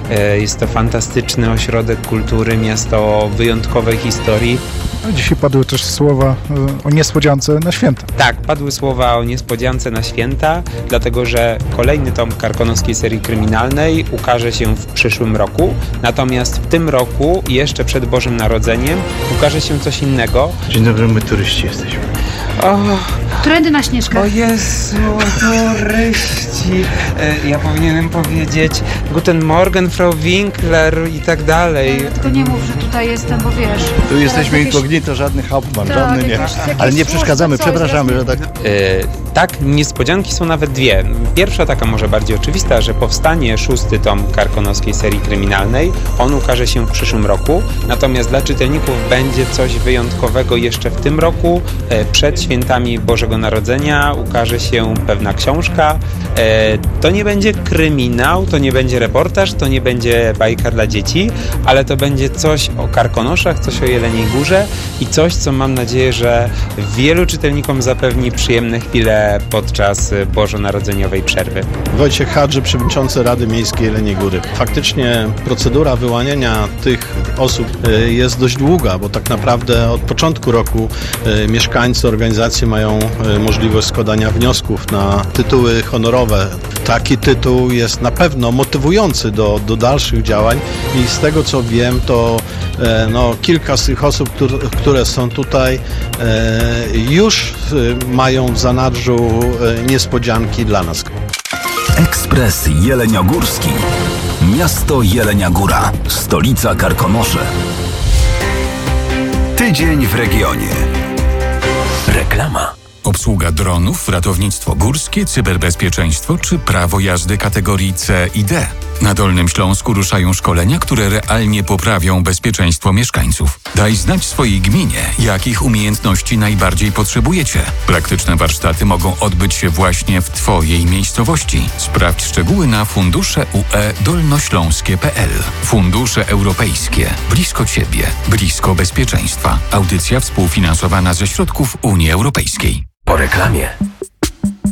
Jest to fantastyczny ośrodek kultury, miasto o wyjątkowej historii. Dzisiaj padły też słowa o niespodziance na święta. Tak, padły słowa o niespodziance na święta, dlatego że kolejny tom karkonoskiej serii kryminalnej ukaże się w przyszłym roku, natomiast w tym roku, jeszcze przed Bożym Narodzeniem, ukaże się coś innego. Dzień dobry, my turyści jesteśmy. Trendy na Śnieżkach. O Jezu, turyści. Ja powinienem powiedzieć Guten Morgen, Frau Winkler i tak dalej. Tylko nie mów, że tutaj jestem, bo wiesz... Tu jesteśmy incognito, żadny Hauptmann, żadny nie. Ale nie przeszkadzamy, przepraszamy, że tak... Tak, niespodzianki są nawet dwie. Pierwsza taka może bardziej oczywista, że powstanie 6. tom karkonoskiej serii kryminalnej. On ukaże się w przyszłym roku, natomiast dla czytelników będzie coś wyjątkowego jeszcze w tym roku. Przed świętami Bożego Narodzenia ukaże się pewna książka. To nie będzie kryminał, to nie będzie reportaż, to nie będzie bajka dla dzieci, ale to będzie coś o karkonoszach, coś o Jeleniej Górze i coś, co mam nadzieję, że wielu czytelnikom zapewni przyjemne chwile podczas bożonarodzeniowej przerwy. Wojciech Hadży, przewodniczący Rady Miejskiej Jeleniej Góry. Faktycznie procedura wyłaniania tych osób jest dość długa, bo tak naprawdę od początku roku mieszkańcy, organizacje mają możliwość składania wniosków na tytuły honorowe. Taki tytuł jest na pewno motywujący do dalszych działań i z tego co wiem, to kilka z tych osób, które są tutaj, już mają w zanadrzu niespodzianki dla nas. Ekspres Jeleniogórski. Miasto Jelenia Góra. Stolica Karkonosze. Tydzień w regionie. Reklama. Obsługa dronów, ratownictwo górskie, cyberbezpieczeństwo czy prawo jazdy kategorii C i D. Na Dolnym Śląsku ruszają szkolenia, które realnie poprawią bezpieczeństwo mieszkańców. Daj znać swojej gminie, jakich umiejętności najbardziej potrzebujecie. Praktyczne warsztaty mogą odbyć się właśnie w Twojej miejscowości. Sprawdź szczegóły na fundusze.ue-dolnośląskie.pl. Fundusze europejskie. Blisko Ciebie. Blisko bezpieczeństwa. Audycja współfinansowana ze środków Unii Europejskiej. Po reklamie.